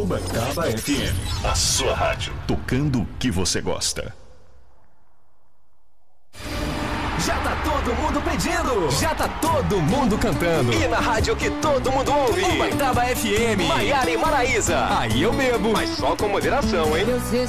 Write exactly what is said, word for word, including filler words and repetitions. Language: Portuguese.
Ubatuba F M. A sua rádio. Tocando o que você gosta. Já tá todo mundo pedindo, já tá todo mundo cantando. E na rádio que todo mundo ouve, Ubatuba F M, Maiara e Maraísa. Aí eu bebo, mas só com moderação, hein?